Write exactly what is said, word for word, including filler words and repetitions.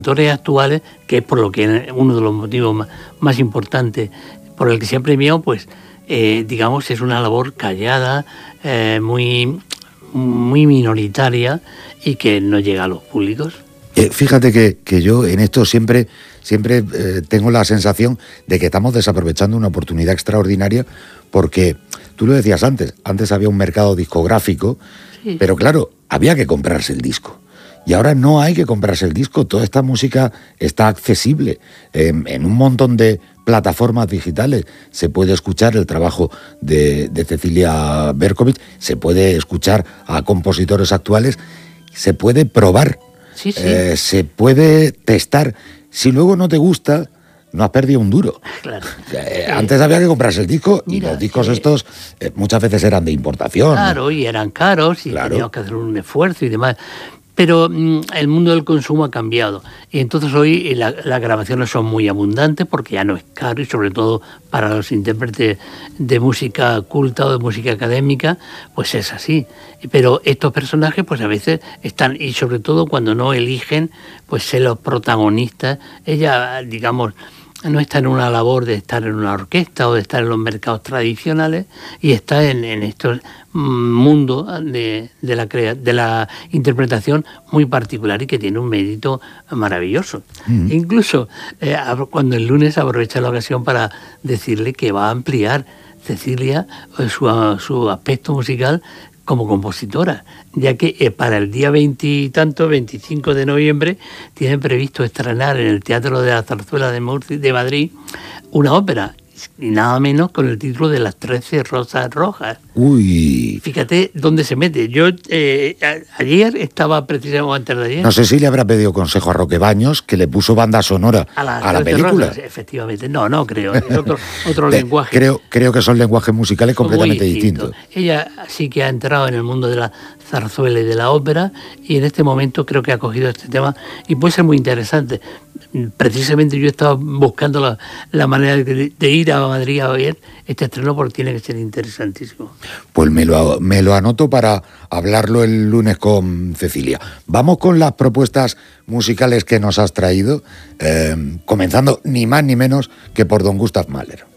actores actuales, que es por lo que uno de los motivos más, más importantes por el que se ha premiado, pues eh, digamos es una labor callada, eh, muy, muy minoritaria y que no llega a los públicos. Eh, fíjate que, que yo en esto siempre, siempre eh, tengo la sensación de que estamos desaprovechando una oportunidad extraordinaria, porque tú lo decías antes, antes había un mercado discográfico, sí. Pero claro, había que comprarse el disco. Y ahora no hay que comprarse el disco, toda esta música está accesible eh, en un montón de plataformas digitales. Se puede escuchar el trabajo de, de Cecilia Berkowitz, se puede escuchar a compositores actuales, se puede probar, sí, sí. Eh, se puede testar. Si luego no te gusta, no has perdido un duro. Claro. Eh, antes había que comprarse el disco. Mira, y los discos eh, estos eh, muchas veces eran de importación. Claro, y eran caros y claro. teníamos que hacer un esfuerzo y demás. Pero mmm, el mundo del consumo ha cambiado y entonces hoy la, las grabaciones son muy abundantes porque ya no es caro, y sobre todo para los intérpretes de música culta o de música académica, pues es así. Pero estos personajes pues a veces están, y sobre todo cuando no eligen pues ser los protagonistas, ella digamos no está en una labor de estar en una orquesta o de estar en los mercados tradicionales, y está en, en estos mundo de, de, la crea, de la interpretación muy particular y que tiene un mérito maravilloso. Mm. Incluso eh, cuando el lunes aprovecha la ocasión para decirle que va a ampliar Cecilia su, su aspecto musical como compositora, ya que eh, para el día veintitanto, veinticinco de noviembre, tienen previsto estrenar en el Teatro de la Zarzuela de, Murcia, de Madrid una ópera, y nada menos con el título de Las Trece Rosas Rojas. Uy. Fíjate dónde se mete. Yo eh, a, ayer estaba precisamente antes de ayer. No sé si le habrá pedido consejo a Roque Baños, que le puso banda sonora a la, a la película. Rosas, efectivamente. No, no creo. Es otro, otro lenguaje. Creo, creo que son lenguajes musicales son completamente distintos. Ella sí que ha entrado en el mundo de la zarzuela y de la ópera, y en este momento creo que ha cogido este tema y puede ser muy interesante. Precisamente yo estaba buscando la, la manera de, de ir a Madrid a ver este estreno porque tiene que ser interesantísimo. Pues me lo, me lo anoto para hablarlo el lunes con Cecilia. Vamos con las propuestas musicales que nos has traído, eh, comenzando ni más ni menos que por don Gustav Mahler.